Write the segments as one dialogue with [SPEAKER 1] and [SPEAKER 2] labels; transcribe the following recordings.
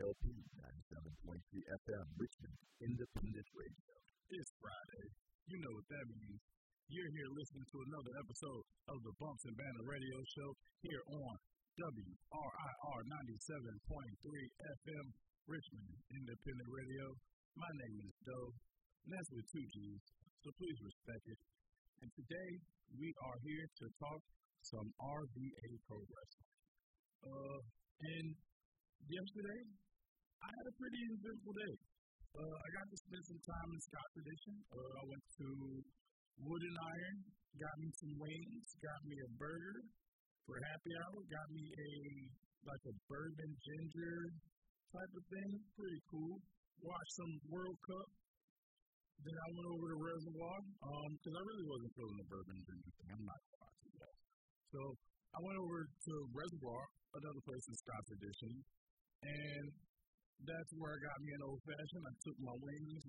[SPEAKER 1] WKLP 97.3 FM, Richmond Independent Radio.
[SPEAKER 2] It's Friday. You know what that means. You're here listening to another episode of the Bumps and Banner Radio Show here on WRIR 97.3 FM, Richmond Independent Radio. My name is Doe, and that's with two G's, so please respect it. And today, we are here to talk some RVA Pro Wrestling. And yesterday, I had a pretty eventful day. I got to spend some time in Scott's Addition. I went to Wood and Iron, got me some wings, got me a burger for happy hour, got me a bourbon ginger type of thing. Pretty cool. Watched some World Cup. Then I went over to Reservoir, because I really wasn't feeling the bourbon ginger thing. I'm not going to lie to you guys. So I went over to Reservoir, another place in Scott's Addition, and that's where I got me an old fashioned. I took my wings,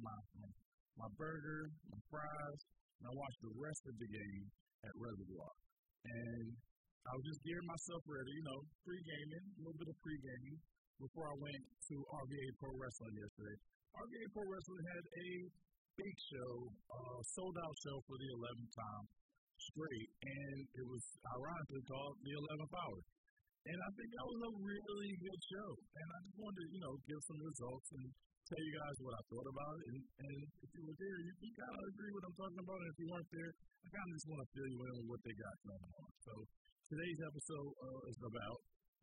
[SPEAKER 2] my burger, my fries, and I watched the rest of the game at Reservoir. And I was just gearing myself ready, pre-gaming, a little bit of pre-gaming, before I went to RVA Pro Wrestling yesterday. RVA Pro Wrestling had a big show, sold-out show for the 11th time straight, and it was ironically called the 11th Hour. And I think that was a really good show. And I just wanted to, give some results and tell you guys what I thought about it. And if you were there, you kind of agree what I'm talking about. And if you weren't there, I kind of just want to fill you in on what they got going on. So today's episode is about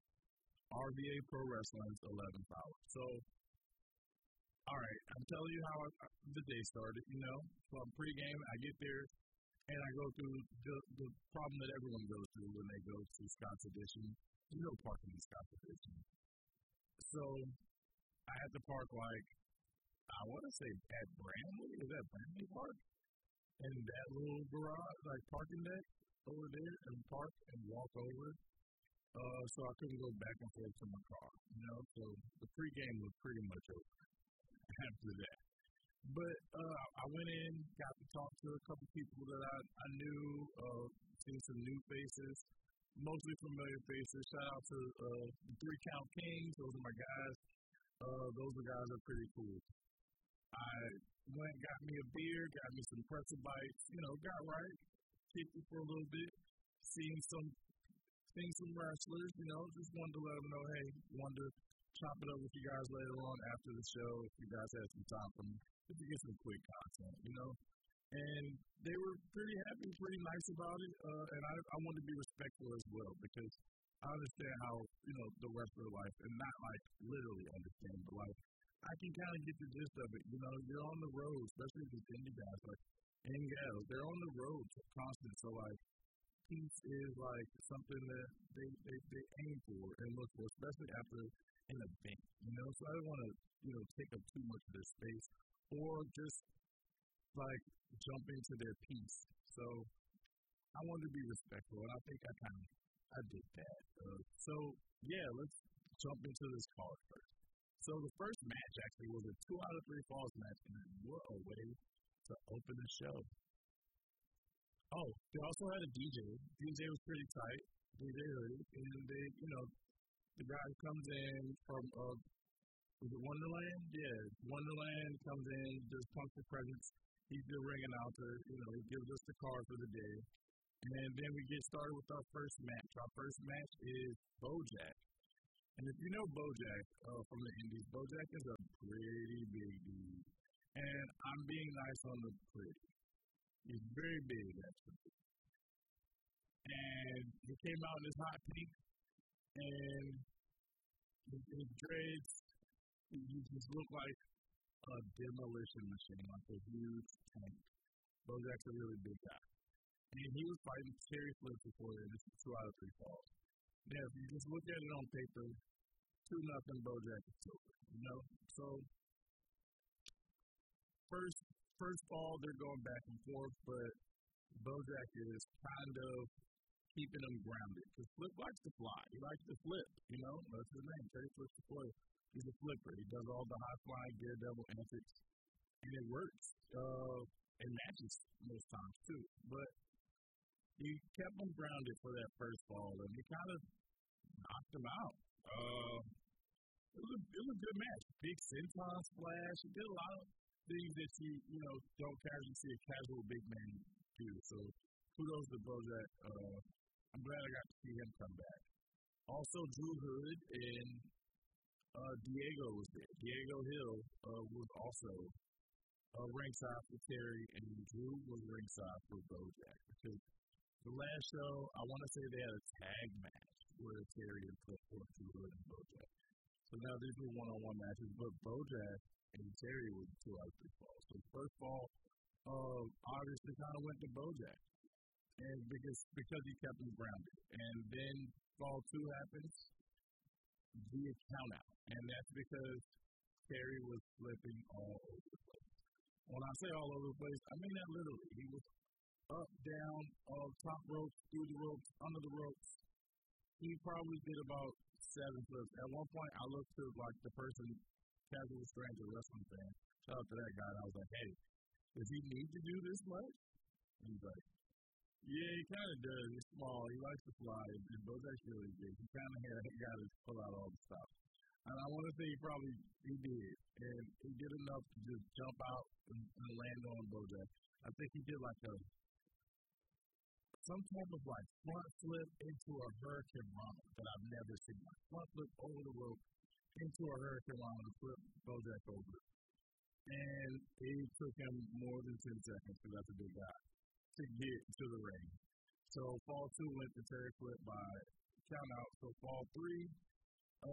[SPEAKER 2] RVA Pro Wrestling's 11th Hour. So, all right, I'm telling you how the day started, So I'm pregame, I get there, and I go through the problem that everyone goes through when they go to Scott's Addition. Parking in Scott's Addition. So I had to park I want to say at Bramley. Is that Bramley Park? And that little garage, parking deck over there, and park and walk over. So I couldn't go back and forth to my car, So the pregame was pretty much over after that. But I went in, got to talk to a couple people that I knew, seen some new faces, mostly familiar faces. Shout out to the 3 Count Kings. Those are my guys. Those guys are pretty cool. I went and got me a beer, got me some pretzel bites, got right, kicked it for a little bit, seen some wrestlers, just wanted to let them know, hey, wanted to chop it up with you guys later on after the show if you guys had some time for me, just to get some quick content, And they were pretty happy, pretty nice about it, and I wanted to be respectful as well because I understand how, the wrestler life, and not literally understand, but I can kind of get the gist of it. You're on the road, especially with indie guys, and gals, they're on the road constant, so peace is something that they aim for and look for, especially after an event, So I don't want to, take up too much of their space or just jump into their peace. So I wanted to be respectful, and I think I did that. So yeah, let's jump into this card first. So the first match actually was a 2 out of 3 falls match, and what a way to open the show. Oh, they also had a DJ. DJ was pretty tight. DJ Hoodie. And they, the guy comes in from, was it Wonderland? Yeah, Wonderland comes in, does Punk for Presence. He's the ring announcer. He gives us the card for the day. And then we get started with our first match. Our first match is Bojack. And if you know Bojack from the Indies, Bojack is a pretty big dude. And I'm being nice on the pretty. He's very big, actually. And he came out in his hot pink, and his dreads, he just looked like a demolition machine, like a huge tank. Bojack's a really big guy. And he was fighting Terry Flips before that. This is 2 out of 3 falls. Now, if you just look at it on paper, 2-0 Bojack is over, So, first fall, they're going back and forth, but Bojack is kind of keeping them grounded. Because Flip likes to fly. He likes to flip, That's his name. Terry Flips the Flip. He's a flipper. He does all the high-flying daredevil antics. And it works. It matches most times, too. But he kept them grounded for that first fall, and he kind of knocked them out. it was a good match. Big senton splash. It did a lot of things that you know don't casually see a casual big man do. So kudos to Bojack. I'm glad I got to see him come back. Also, Drew Hood and Diego was there. Diego Hill was also ringside for Terry, and Drew was ringside for Bojack. Because the last show, I want to say they had a tag match where Terry had put forth Drew Hood and Bojack. So now these were one-on-one matches, but Bojack and Terry were 2 out of 3 falls. So the first fall, obviously kind of went to Bojack, and because he kept him grounded. And then fall 2 happens via countout, and that's because Terry was flipping all over the place. When I say all over the place, I mean that literally. He was up, down, top ropes, through the ropes, under the ropes. He probably did about 7 flips. At one point, I looked to like the person, casual stranger wrestling fan. Shout out to that guy. And I was like, hey, does he need to do this much? And he's like, yeah, he kind of does. He's small. He likes to fly. And Bojack's really big. He kind of got to pull out all the stuff. And I want to say he did. And he did enough to just jump out and land on Bojack. I think he did like some type of like front flip into a hurricane rana that I've never seen. Like front flip over the rope into a hurricane rana to flip Bojack over. And it took him more than 10 seconds, because that's a big guy, to get to the ring. So fall 2 went to Terry Flip by count out. So fall 3,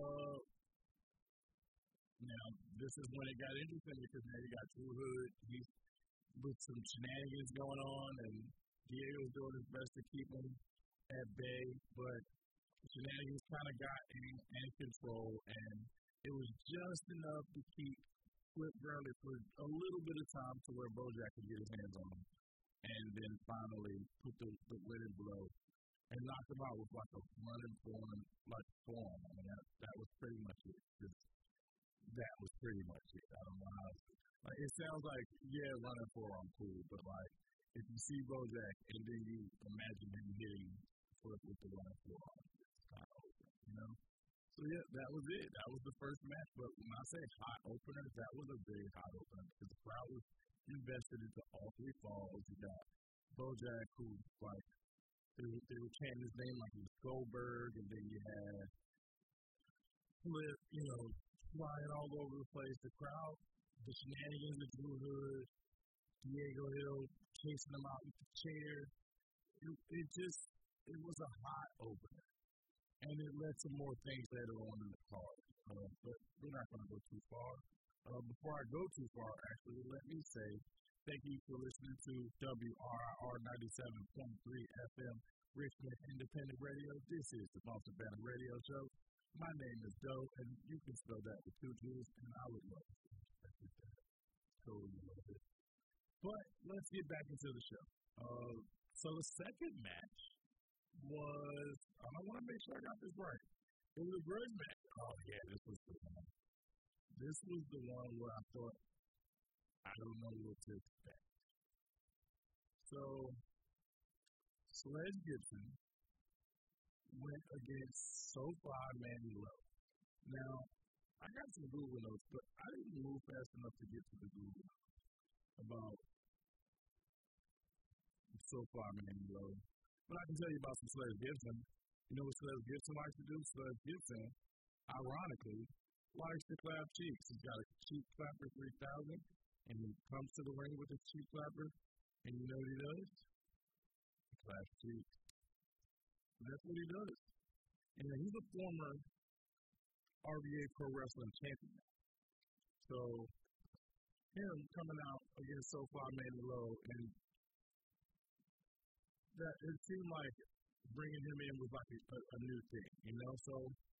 [SPEAKER 2] now this is when it got interesting, because now you got Drew Hood. He's with some shenanigans going on, and Diego's doing his best to keep him at bay, but shenanigans kind of got in control, and it was just enough to keep Flip grounded for a little bit of time to where Bojack could get his hands on him, and then finally put the winning blow and knocked him out with like a running form. I mean, that was pretty much it. That was pretty much it. I don't know how. Like, it sounds like, yeah, running forearm cool, but like, if you see Bojack and then you imagine him hitting Flip with the running forearm, it's kind of open, you know? So yeah, that was it. That was the first match. But when I say hot opener, that was a big hot opener, because the crowd was invested into all 3 falls. You got Bojack, who like they were chanting his name like it was Goldberg, and then you had Flip, flying all over the place. The crowd, the shenanigans of Drew Hood, Diego Hill chasing them out with the chair. It was a hot opener. And it led to more things later on in the card. But we're not going to go too far. Before I go too far, actually, let me say thank you for listening to WRIR 97.3 FM, Richmond Independent Radio. This is the Bumps and Banner Radio Show. My name is Doe, and you can spell that with 2 G's, and I would love it. Totally love it. But let's get back into the show. So the second match was, I want to make sure I got this right. It was a grudge match. Oh, yeah, this was the one. This was the one where I thought, I don't know what to expect. So, Sledge Gibson went against SoFi Manny Low. Now, I got some Google notes, but I didn't move fast enough to get to the Google notes about SoFi Manny Low. But I can tell you about some Sledge Gibson. You know what Sledge Gibson likes to do? Sledge Gibson, ironically, likes to clap cheeks. He's got a cheek clapper 3000, and he comes to the ring with a cheek clapper, and you know what he does? He claps cheeks. That's what he does. And he's a former RVA Pro Wrestling champion. So, him coming out against SoFi Manny Low, and that it seemed like bringing him in was like a new thing, So,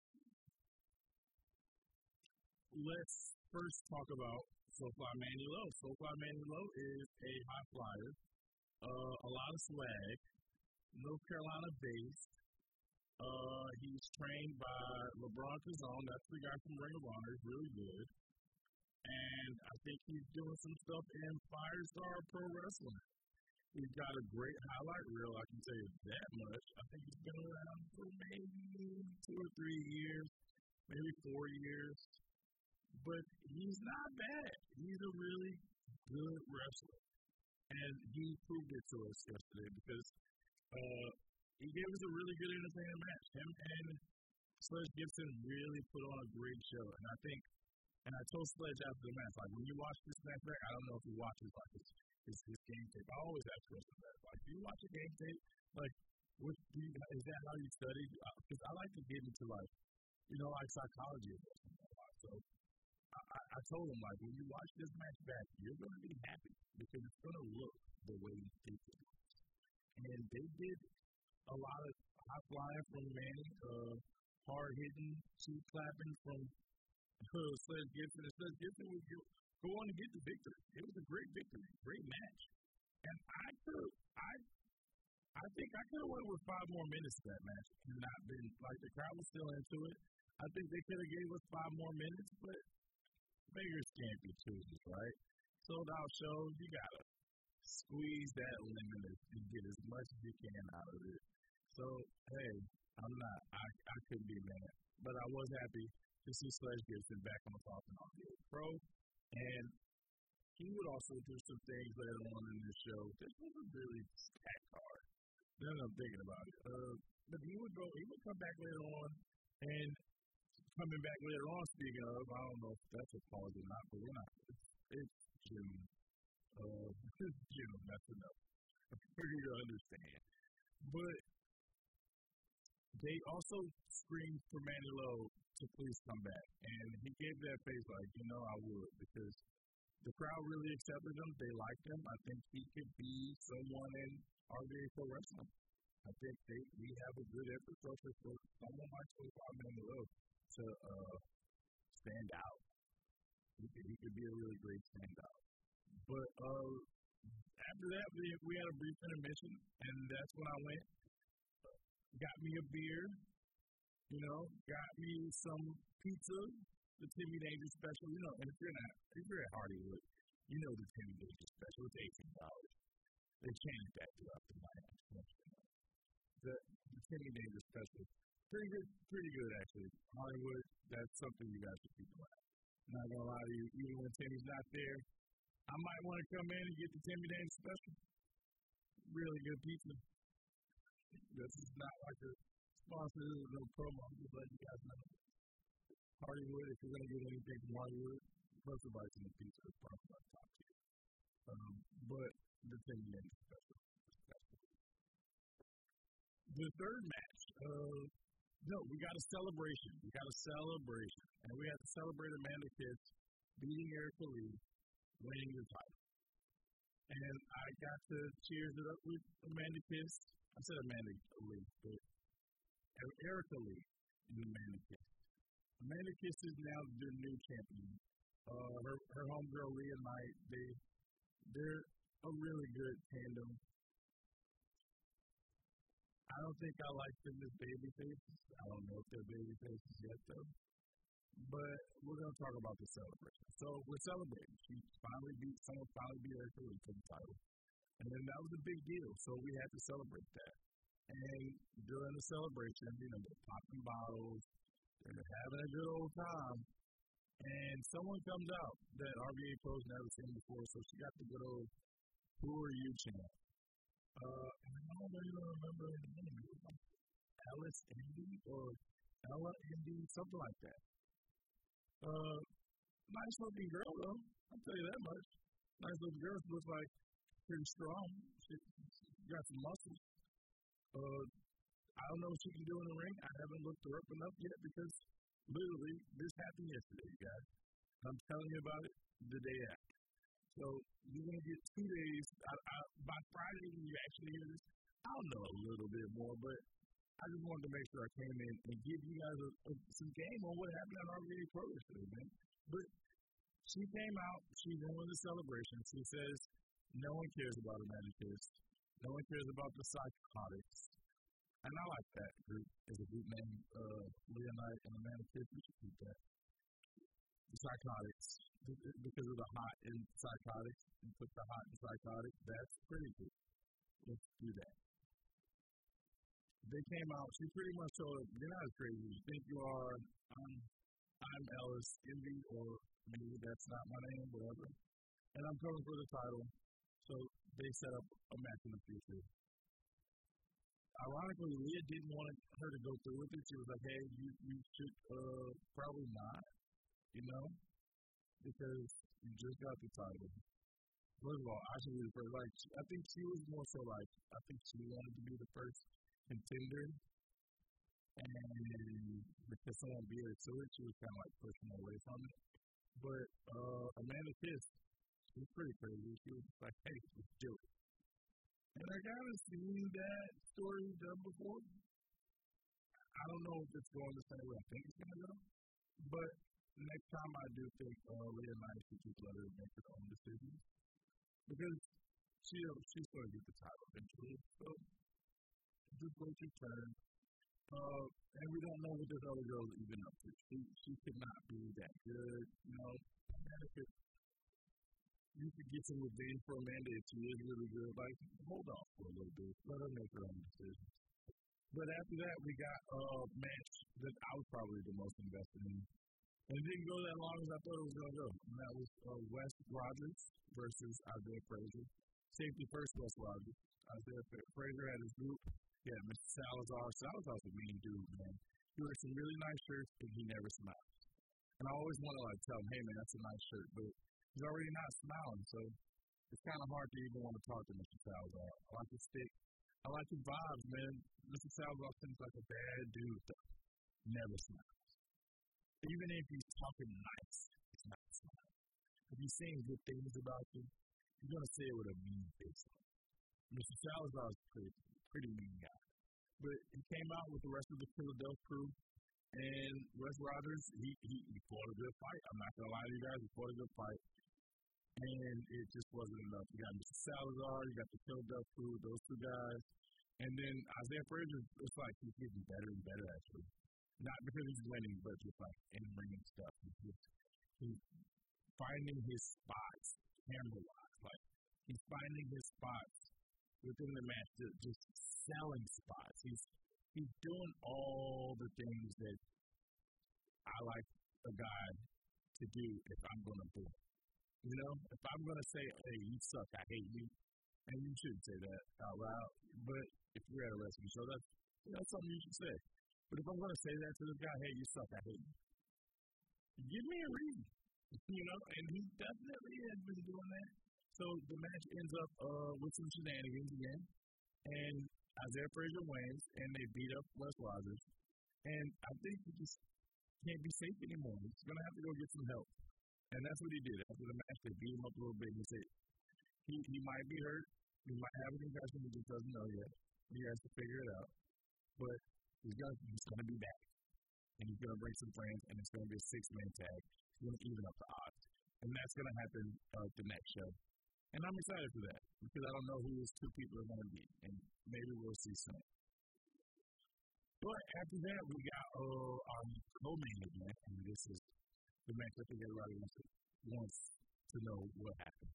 [SPEAKER 2] let's first talk about SoFi Manny Low. SoFi Manny Low is a high flyer, a lot of swag, North Carolina based. He's trained by LeBron Kazan. That's the guy from Ring of Honor. He's really good. And I think he's doing some stuff in Firestar Pro Wrestling. He's got a great highlight reel, I can tell you that much. I think he's been around for maybe 2 or 3 years. maybe 4 years. But he's not bad. He's a really good wrestler. And he proved it to us yesterday because he gave us a really good entertaining match. Him and Sledge Gibson really put on a great show. And I think, and I told Sledge after the match, like, when you watch this match back, I don't know if he watches like his game tape. I always ask questions that, like, do you watch a game tape? Like, is that how you study? Because I like to get into, like, like psychology or something. So I told him, like, when you watch this match back, you're going to be happy because it's going to look the way you think it looks. And they did a lot of high flying from Manny, hard hitting, cheek clapping from Sledge Gibson. And Sledge Gibson would go on to get the victory. It was a great victory, great match. And I think I could have went with 5 more minutes of that match and not been, like, the crowd was still into it. I think they could have gave us 5 more minutes, but beggars can't be choosers, right? Sold out shows, you gotta squeeze that lemon and get as much as you can out of it. So, hey, I couldn't be mad. But I was happy to see Sledge Gibson back on the Talking RVA Pro. And he would also do some things later on in this show. This was a really stacked card. Now that I'm thinking about it. But he would come back later on, and coming back later on, speaking of, I don't know if that's a pause or not, but we're not. It's June. It's June, that's enough for you to understand. But they also screamed for Manny Lowe to please come back. And he gave that face like, I would, because the crowd really accepted him. They liked him. I think he could be someone in RVA Pro Wrestling. I think we have a good infrastructure for someone like Manny Lowe to stand out. He could be a really great standout. But after that, we had a brief intermission, and that's when I went, got me a beer, got me some pizza, the Timmy Danger Special, and if you're at Hardywood, the Timmy Danger Special, it's $18. They changed that throughout the night. The Timmy Danger Special, pretty good actually. Hollywood, that's something you guys should keep in mind. I'm not gonna lie to you, even when Timmy's not there, I might want to come in and get the Timmy Danger Special. Really good pizza. This is not like a sponsor, this is no promo, I'm just letting you guys know. Hardywood, if you're gonna get anything from Hardywood, Buster Bites and the pizza is probably my top tier. But the Timmy Danger Special. The third match, we got a celebration. And we had to celebrate Amanda Kiss beating Erica Lee, winning the title. And I got to cheers it up with Amanda Kiss. I said Amanda Lee, but Erica Lee and Amanda Kiss. Amanda Kiss is now the new champion. Her homegirl Leah Knight, they're a really good tandem. I don't think I like them as baby faces. I don't know if they're baby faces yet, though. But we're going to talk about the celebration. So we're celebrating. Someone finally beat Erica Lee for the title. And then that was a big deal. So we had to celebrate that. And during the celebration, they're popping bottles. They're having a good old time. And someone comes out that RVA Pro's never seen before. So she got the good old, "Who are you" chant. And I don't really remember her name. It was like Alice Indy or Ella Indy, something like that. Nice looking girl, though. I'll tell you that much. Nice looking girl. She looks like pretty strong. She got some muscles. I don't know what she can do in the ring. I haven't looked her up enough yet because literally this happened yesterday, you guys. I'm telling you about it the day after. So you're going to get 2 days. By Friday, when you actually hear this, I'll know a little bit more, but I just wanted to make sure I came in and give you guys some game on what happened at RVA Pro yesterday, man. But she came out. She's doing the celebration. She says no one cares about Amanda Kiss. No one cares about the Psychotics. And I like that group as a group name. Leah Knight and Amanda Kiss, we should keep that. The Psychotics. Because of the hot in Psychotics, and put the hot in Psychotics, that's pretty good. Let's do that. They came out, she pretty much told us, you're not as crazy as you think you are. Dallas Envy, or maybe that's not my name, whatever. And I'm coming for the title. So they set up a match in the future. Ironically, Leah didn't want her to go through with it. She was like, hey, you should probably not, because you just got the title. First of all, I should be the first. Like, I think she was more so like, I think she wanted to be the first contender. And because someone beat her to it, she was kind of like pushing away from it. But Amanda Kiss, she was pretty crazy. She was like, hey, let's do it. And I kind of seen that story done before. I don't know if it's going the same way I think it's going to go. But next time I do think Leah Knight should just let her make her own decisions. Because she's going to get the title eventually. So just wait your turn. And we don't know what this other girl is even up to. She could not be that good, And if you could get some revenge for Amanda if she is really good, like, hold off for a little bit. Let her make her own decisions. But after that, we got a match that I was probably the most invested in. And it didn't go that long as I thought it was going to go. And that was Wes Rogers versus Isaiah Frazier. Safety first, Wes Rogers. Isaiah Frazier had his group. Yeah, Mr. Salazar. Salazar's a mean dude, man. He wears some really nice shirts, and he never smiles. And I always want to, tell him, hey, man, that's a nice shirt. But he's already not smiling, so it's kind of hard to even want to talk to Mr. Salazar. I like his stick. I like his vibes, man. Mr. Salazar seems like a bad dude, though. Never smiles. Even if he's talking nice, he's not smiling. If he's saying good things about you, he's going to say it with a mean face on. Mr. Salazar's pretty mean guy. But he came out with the rest of the Philadelphia crew, and Wes Rogers, he fought a good fight. I'm not going to lie to you guys, he fought a good fight. And it just wasn't enough. You got Mr. Salazar, you got the Philadelphia crew, those two guys. And then Isaiah Frazier, it's like he's getting better and better, actually. Not because he's winning, but just like in-ring stuff. He's finding his spots, camera-wise. Like, he's finding his spots within the match, just selling spots. He's doing all the things that I like a guy to do if I'm going to do it. If I'm going to say, hey, you suck, I hate you, and you shouldn't say that out loud, but if you're at a wrestling show, that's something you should say. But if I'm going to say that to this guy, hey, you suck, I hate you, give me a reason, and he definitely has been doing that. So the match ends up with some shenanigans again, and Isaiah Frazier wins, and they beat up Wes Rogers, and I think he just can't be safe anymore. He's going to have to go get some help, and that's what he did. After the match, they beat him up a little bit, and he said he might be hurt, he might have a concussion, he just doesn't know yet. He has to figure it out, but he's going to be back, and he's going to bring some friends, and it's going to be a 6-man tag. He's going to even up the odds, and that's going to happen the next show. And I'm excited for that, because I don't know who those two people are going to be, and maybe we'll see soon. But after that, we got our co-main event, and this is the match I think everybody wants to know what happened.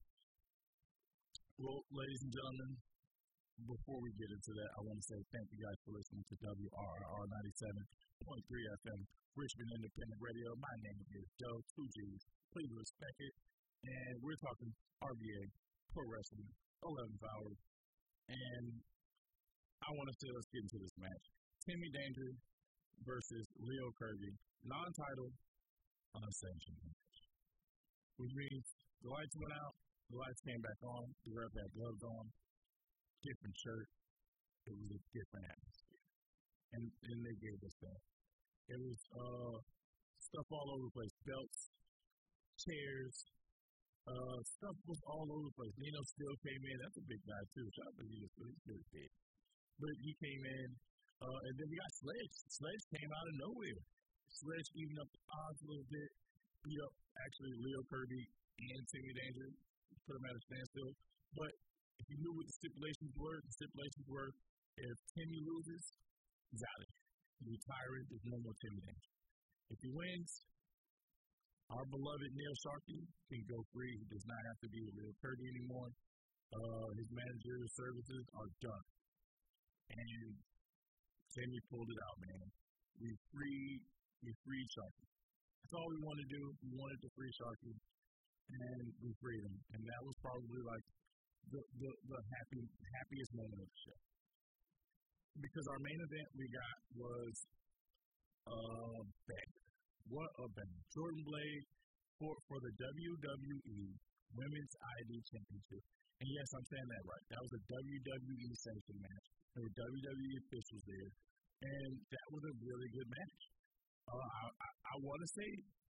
[SPEAKER 2] Well, ladies and gentlemen, before we get into that, I want to say thank you guys for listening to WRR 97.3 FM, Richmond Independent Radio. My name is Joe, 2Gs. Please respect it. And we're talking RBA, Pro Wrestling, 11th hour. And I want to say let's get into this match. Timmy Danger versus Leo Kirby, non-title, unsanctioned match. Which means the lights went out, the lights came back on, the ref had gloves on, different shirt. It was a different atmosphere. And they gave us that. It was stuff all over the place. Belts, chairs, stuff was all over the place. Nino still came in. That's a big guy, too. Shout out to Nino, but he's really big. But he came in, and then we got Sledge. Sledge came out of nowhere. Sledge evened up the odds a little bit, beat up, actually, Leo Kirby and Timmy Danger, put him at a standstill. But if you knew what the stipulations were if Timmy loses, he's out of here. He's retiring. There's no more Timmy Danger. If he wins, our beloved Neil Sharkey can go free. He does not have to be with Leo Kirby anymore. His managerial services are done. And Timmy pulled it out, man. We freed Sharkey. That's all we wanted to do. We wanted to free Sharky, and we freed him. And that was probably like the happiest moment of the show. Because our main event we got was banger. What a banger. Jordan Blade for the WWE Women's ID Championship. And yes, I'm saying that right. That was a WWE sanctioned match. There were WWE officials there. And that was a really good match. I want to say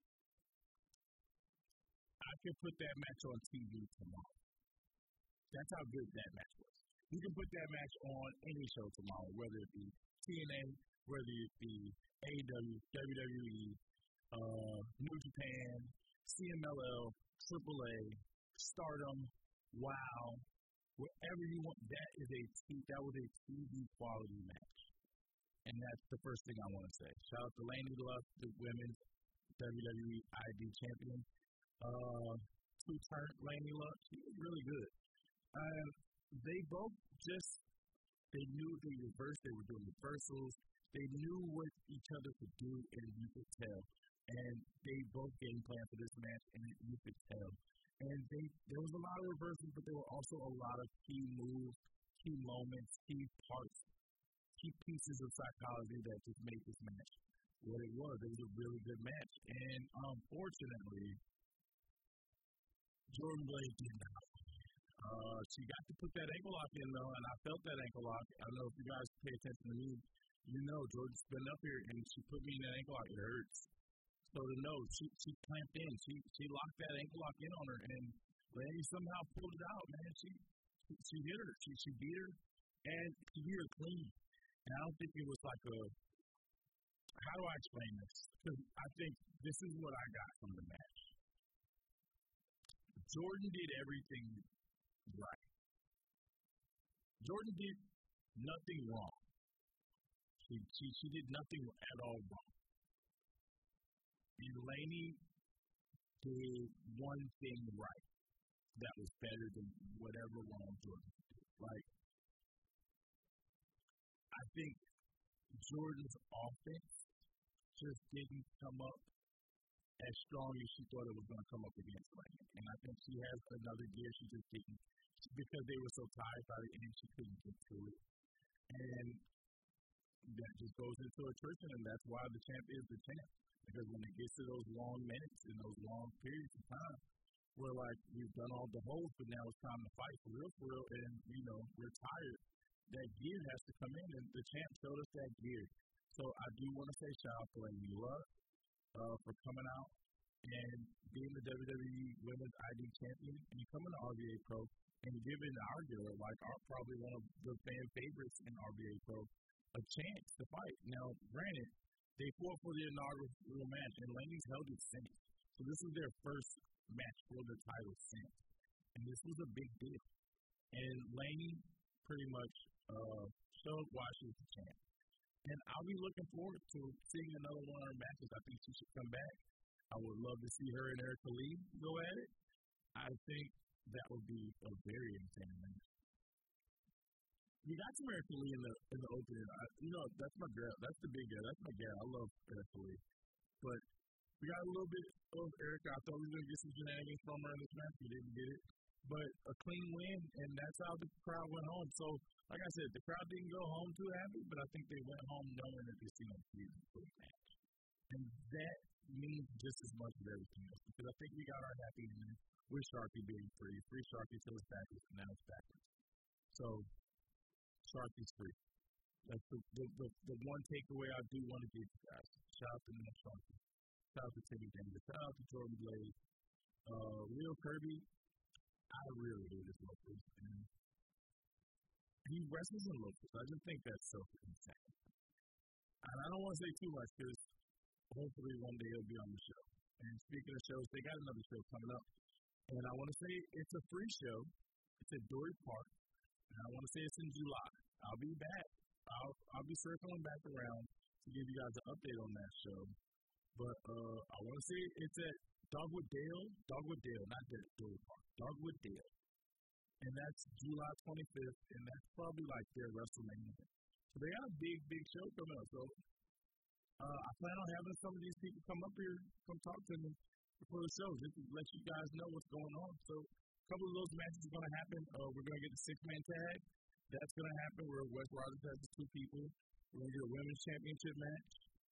[SPEAKER 2] I could put that match on TV tomorrow. That's how good that match was. You can put that match on any show tomorrow, whether it be TNA, whether it be AEW, WWE, New Japan, CMLL, AAA, Stardom, WOW, wherever you want. That was a TV quality match, and that's the first thing I want to say. Shout out to Lanie Luck, the women's WWE ID champion. Two-turn Lanie Luck, she was really good. They both they knew they reversed, they were doing reversals, they knew what each other could do, and you could tell. And they both game planned for this match, and you could tell. And there was a lot of reversals, but there were also a lot of key moves, key moments, key parts, key pieces of psychology that just made this match what it was. It was a really good match. And unfortunately, Jordan Blade did not. She got to put that ankle lock in, though, and I felt that ankle lock. I don't know if you guys pay attention to me. You know, Jordan's been up here, and she put me in that ankle lock. It hurts. So to know, she clamped in. She locked that ankle lock in on her, and Lanie somehow pulled it out, man. She hit her. She beat her, and she beat her clean. And I don't think it was like how do I explain this? Because I think this is what I got from the match. Jordan did everything right. Jordan did nothing wrong. She did nothing at all wrong. And Lanie did one thing right that was better than whatever wrong Jordan did. Like, I think Jordan's offense just didn't come up as strong as she thought it was going to come up against Lanie. And I think she has another gear she just didn't, because they were so tired by the end, she couldn't get to it. And that just goes into attrition, and that's why the champ is the champ. Because when it gets to those long minutes and those long periods of time, we're like, we've done all the holds, but now it's time to fight for real, and, we're tired. That gear has to come in, and the champ showed us that gear. So I do want to say shout out to Lanie Luck for coming out and being the WWE Women's ID champion, and coming to RVA Pro and giving our girl, probably one of the fan favorites in RVA Pro, a chance to fight. Now, granted, they fought for the inaugural match, and Lanie's held it since. So this was their first match for the title since. And this was a big deal. And Lanie pretty much showed why she was the champ. And I'll be looking forward to seeing another one of her matches. I think she should come back. I would love to see her and Erica Lee go at it. I think that would be a very entertaining match. We got some Erica Lee in the opening. That's my girl. That's the big girl. That's my gal. I love Erica Lee. But we got a little bit of Erica. I thought we were going to get some shenanigans from her in this match. We didn't get it. But a clean win, and that's how the crowd went home. So, like I said, the crowd didn't go home too happy, but I think they went home knowing that they seen a beautiful match. And that means just as much as everything else, because I think we got our happy ending with Sharky being free. Free Sharky till it's backwards, and now it's backwards. So, Sharky's free. That's the one takeaway I do want to give you guys. Shout out to Nina Sharky. Shout out to Timmy Danger. Shout out to Jordan Blade. Real Kirby. I really do this locals. And he wrestles in locals. I just think that's so insane. And I don't want to say too much because hopefully one day he'll be on the show. And speaking of shows, they got another show coming up. And I want to say it's a free show. It's at Dory Park. And I want to say it's in July. I'll be back. I'll be circling back around to give you guys an update on that show. But I want to say it's at Dogwood Dale, not Dory Park. Dogwood Dale. And that's July 25th, and that's probably like their WrestleMania. So they got a big show coming up. So I plan on having some of these people come up here, come talk to me before the show, just to let you guys know what's going on. So a couple of those matches are going to happen. We're going to get the 6-man tag. That's going to happen where Wes Rogers has the 2 people. We're going to get a women's championship match.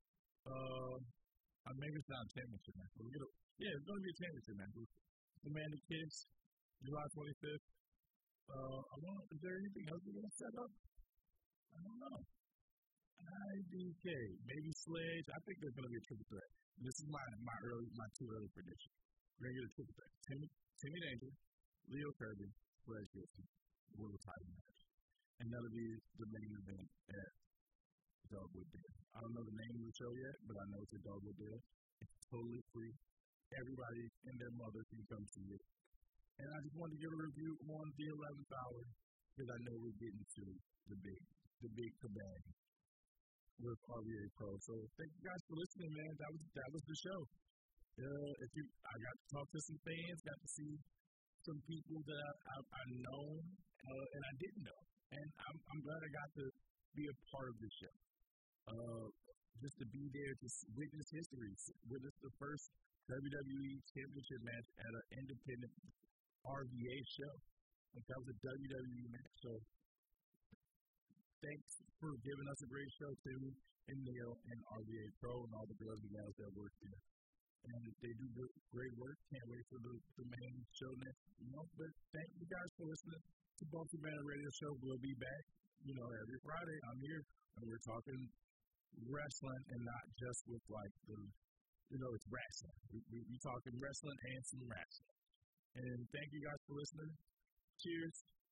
[SPEAKER 2] Maybe it's not a championship match. But it's going to be a championship match. Amanda Kiss, July 25th. Is there anything else we're going to set up? I don't know. IDK, maybe Sledge. I think there's going to be a triple threat. This is my 2 early predictions. We're going to get a triple threat. Timmy Danger, Leo Kirby, Sledge Gibson. World title match. And that'll be the main event at Dogwood Dale. I don't know the name of the show yet, but I know it's at Dogwood Dale. It's totally free. Everybody and their mother can come see it. And I just wanted to give a review on the 11th hour because I know we're getting to the big kabang with RVA Pro. So thank you guys for listening, man. That was the show. I got to talk to some fans, got to see some people that I've known and I didn't know. And I'm glad I got to be a part of this show. Just to be there to witness history, witness the first WWE Championship match at an independent RVA show. Like that was a WWE match. So thanks for giving us a great show, Timmy and Neil and RVA Pro and all the girls and gals that work there. And they do great work. Can't wait for the main show next month. But thank you guys for listening to Bumps and Banner Radio Show. We'll be back, every Friday. I'm here, and we're talking wrestling and not just with it's wrestling. We talking wrestling and some wrestling. And thank you guys for listening. Cheers.